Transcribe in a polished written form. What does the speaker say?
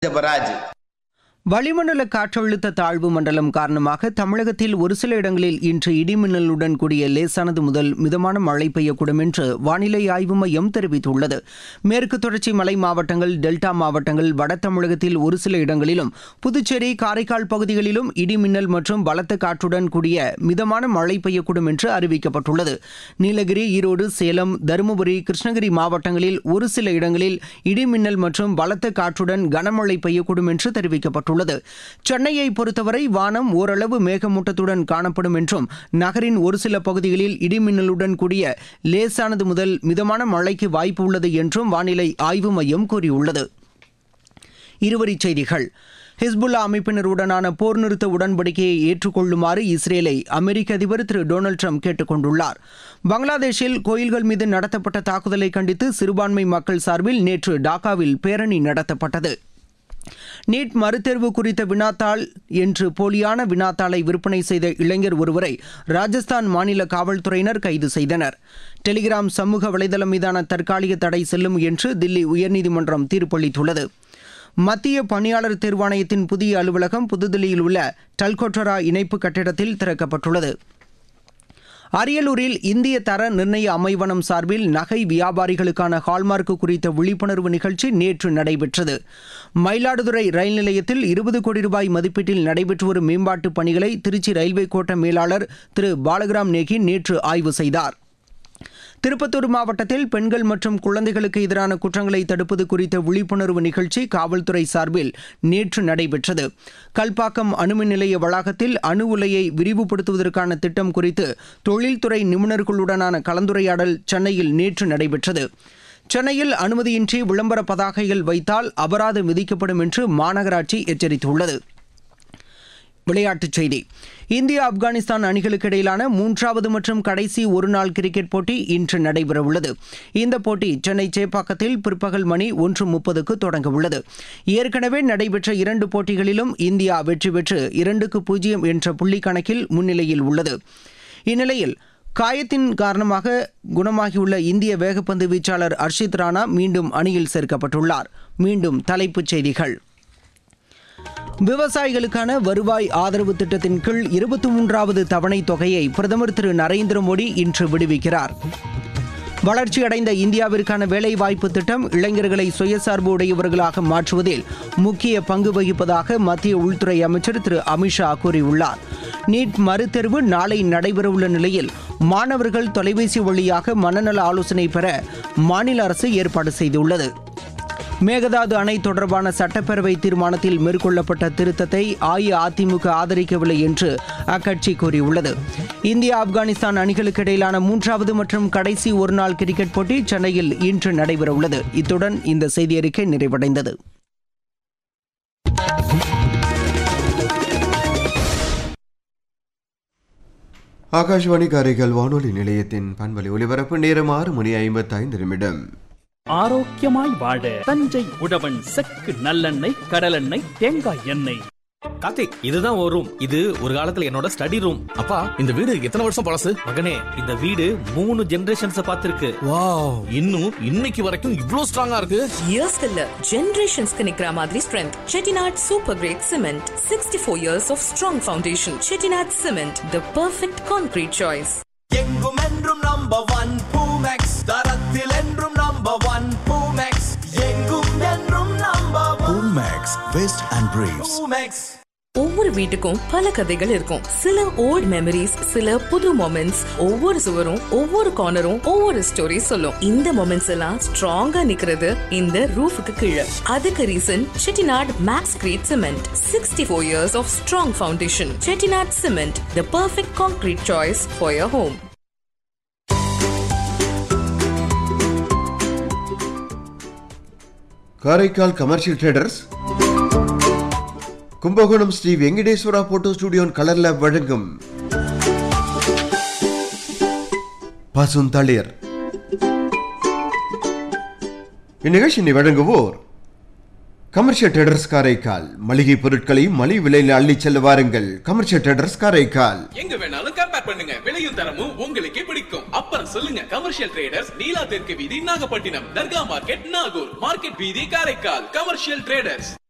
ஜபராஜ். வளிமண்டல காற்றழுத்த தாழ்வு மண்டலம் காரணமாக தமிழகத்தில் ஒரு சில இடங்களில் இன்று இடிமின்னலுடன் கூடிய லேசானது முதல் மிதமான மழை பெய்யக்கூடும் என்று வானிலை ஆய்வு மையம் தெரிவித்துள்ளது. மேற்கு தொடர்ச்சி மலை மாவட்டங்கள், டெல்டா மாவட்டங்கள், வட தமிழகத்தில் ஒரு சில இடங்களிலும், புதுச்சேரி, காரைக்கால் பகுதிகளிலும் இடிமின்னல் மற்றும் பலத்த காற்றுடன் கூடிய மிதமான மழை பெய்யக்கூடும் என்று அறிவிக்கப்பட்டுள்ளது. நீலகிரி, ஈரோடு, சேலம், தருமபுரி, கிருஷ்ணகிரி மாவட்டங்களில் ஒரு சில இடங்களில் இடிமின்னல் மற்றும் பலத்த காற்றுடன் கனமழை பெய்யக்கூடும் என்று தெரிவிக்கப்பட்டுள்ளது. சென்னையை பொறுத்தவரை வானம் ஓரளவு மேகமூட்டத்துடன் காணப்படும் என்றும், நகரின் ஒரு சில பகுதிகளில் இடிமின்னலுடன் கூடிய லேசானது முதல் மிதமான மழைக்கு வாய்ப்பு உள்ளது என்றும் வானிலை ஆய்வு மையம் கூறியுள்ளது. இருவரிச் செய்திகள். ஹிஸ்புல்லா அமைப்பினருடனான போர் நிறுத்த உடன்படிக்கையை ஏற்றுக்கொள்ளுமாறு இஸ்ரேலை அமெரிக்க அதிபர் திரு டொனால்டு ட்ரம்ப் கேட்டுக் கொண்டுள்ளார். பங்களாதேஷில் கோயில்கள் மீது நடத்தப்பட்ட தாக்குதலை கண்டித்து சிறுபான்மை மக்கள் சார்பில் நேற்று டாக்காவில் பேரணி நடத்தப்பட்டது. நீட் மறுதேர்வு குறித்த வினாத்தாள் என்று போலியான வினாத்தாளை விற்பனை செய்த இளைஞர் ஒருவரை ராஜஸ்தான் மாநில காவல்துறையினர் கைது செய்தனர். டெலிகிராம் சமூக வலைதளம் மீதான தற்காலிக தடை செல்லும் என்று தில்லி உயர்நீதிமன்றம் தீர்ப்பளித்துள்ளது. மத்திய பணியாளர் தேர்வாணையத்தின் புதிய அலுவலகம் புதுதில்லியில் உள்ள டல்கோட்டரா இணைப்பு கட்டிடத்தில் திறக்கப்பட்டுள்ளது. அரியலூரில் இந்திய தர நிர்ணய அமைவனம் சார்பில் நகை வியாபாரிகளுக்கான ஹால்மார்க் குறித்த விழிப்புணர்வு நிகழ்ச்சி நேற்று நடைபெற்றது. மயிலாடுதுறை ரயில் நிலையத்தில் 20 கோடி ரூபாய் மதிப்பீட்டில் நடைபெற்று வரும் மேம்பாட்டுப் பணிகளை திருச்சி ரயில்வே கோட்ட மேலாளர் திரு பாலகிராம் நேகி நேற்று ஆய்வு செய்தார். திருப்பத்தூர் மாவட்டத்தில் பெண்கள் மற்றும் குழந்தைகளுக்கு எதிரான குற்றங்களை தடுப்பது குறித்த விழிப்புணர்வு நிகழ்ச்சி காவல்துறை சார்பில் நேற்று நடைபெற்றது. கல்பாக்கம் அணுமின் நிலைய வளாகத்தில் அணு உலையை விரிவுபடுத்துவதற்கான திட்டம் குறித்து தொழில்துறை நிபுணர்களுடனான கலந்துரையாடல் சென்னையில் நேற்று நடைபெற்றது. சென்னையில் அனுமதியின்றி விளம்பர பதாகைகள் வைத்தால் அபராதம் விதிக்கப்படும் என்று மாநகராட்சி எச்சரித்துள்ளது. விளையாட்டுச் செய்தி. இந்தியா ஆப்கானிஸ்தான் அணிகளுக்கு இடையிலான 3வது மற்றும் கடைசி ஒருநாள் கிரிக்கெட் போட்டி இன்று நடைபெறவுள்ளது. இந்த போட்டி சென்னை சேப்பாக்கத்தில் பிற்பகல் மணி 1:30க்கு தொடங்கவுள்ளது. ஏற்கனவே நடைபெற்ற 2 போட்டிகளிலும் இந்தியா வெற்றி பெற்று 2-0 என்ற புள்ளி கணக்கில் முன்னிலையில் உள்ளது. இந்நிலையில் காயத்தின் காரணமாக குணமாகியுள்ள இந்திய வேகப்பந்து வீச்சாளர் அர்ஷித் ராணா மீண்டும் அணியில் சேர்க்கப்பட்டுள்ளார். மீண்டும் தலைப்புச் செய்திகள். விவசாயிகளுக்கான வருவாய் ஆதரவு திட்டத்தின் கீழ் 23வது தவணை தொகையை பிரதமர் திரு நரேந்திர மோடி இன்று விடுவிக்கிறார். வளர்ச்சியடைந்த இந்தியாவிற்கான வேலைவாய்ப்பு திட்டம் இளைஞர்களை சுயசார்பு உடையவர்களாக மாற்றுவதில் முக்கிய பங்கு வகிப்பதாக மத்திய உள்துறை அமைச்சர் திரு அமித்ஷா கூறியுள்ளார். நீட் மறுதேர்வு நாளை நடைபெறவுள்ள நிலையில் மாணவர்கள் தொலைபேசி வழியாக மனநல ஆலோசனை பெற மாநில அரசு ஏற்பாடு செய்துள்ளது. மேகதாது அணை தொடர்பான சட்டப்பேரவை தீர்மானத்தில் மேற்கொள்ளப்பட்ட திருத்தத்தை அஇஅதிமுக ஆதரிக்கவில்லை என்று அக்கட்சி கூறியுள்ளது. இந்தியா ஆப்கானிஸ்தான் அணிகளுக்கு இடையிலான 3வது மற்றும் கடைசி ஒருநாள் கிரிக்கெட் போட்டி சென்னையில் இன்று நடைபெறவுள்ளது. இத்துடன் இந்த செய்தியறிக்கை நிறைவடைந்தது. ஆகாஷ்வாணி காரைக்கால் வானொலி நிலையத்தின் பண்பலை ஒலிபரப்பு நேரம் 6:55. ஆரோக்கியமாய் வாழ தஞ்சை உழவன் செக்கு நல்லெண்ணெய், கடலெண்ணெய், தேங்காய் எண்ணெய். கார்த்திக், இதுதான் ஒரு ரூம். இது ஒரு காலத்துல என்னோட ஸ்டடி ரூம். அப்பா, இந்த வீடு எத்தனை வருஷம் பழசு? மகனே, இந்த வீடு 3 ஜெனரேஷன்ஸ் பார்த்திருக்கு. வாவ், இன்னும் இன்னைக்கு வரைக்கும் இவ்ளோ ஸ்ட்ராங்கா இருக்கு. இயர்ஸ் இல்ல, ஜெனரேஷன்ஸ்க்கு நிக்கிற மாதிரி strength. Chettinad super great cement, 64 years of strong foundation. Chettinad cement, the perfect concrete choice. எங்கும் என்றும் நம்பர் 1 பூமெக்ஸ், தரத்தில் என்றும் நம்பர் 1 பூமெக்ஸ், எங்கும் என்றும் number 1 Boomex west and briefs. Boomex. ஒவ்வொரு வீட்டுக்கும் பல கதைகள் இருக்கும். சில ஓல்ட் மெமரிஸ், சில புது மொமெண்ட்ஸ். ஒவ்வொரு சுவரும், ஒவ்வொரு கார்னரும் ஒவ்வொரு ஸ்டோரி சொல்லும். இந்த மொமெண்ட்ஸ் எல்லாம் ஸ்ட்ராங்கா நிக்கிறது இந்த ரூஃபுக்கு கீழே. அதுக்கு reason Chettinad maths great cement. 64 years of strong foundation. Chettinad cement, the perfect concrete choice for your home. Karaikal commercial traders, Kumbakonam Sri Venkateswara photo studio colour lab வழங்கும் பசுந்தளிர். இந்நிகழ்ச்சியை வழங்குவோர் கமர்ஷியல் ட்ரேடர்ஸ் காரைக்கால். மளிகை பொருட்களை மலிவு விலையில் அள்ளிச் செல்ல வாருங்கள். Commercial traders Karaikal. எங்க வேணாலும் கம்பேர் பண்ணுங்க, விலையும் தரமும் உங்களுக்கே பிடிக்கும். அப்புறம் சொல்லுங்க, கமர்ஷியல் ட்ரேடர்ஸ், நீலா தெற்கு வீதி, நாகப்பட்டினம், தர்கா மார்க்கெட், நாகூர் மார்க்கெட் வீதி, காரைக்கால். Commercial traders.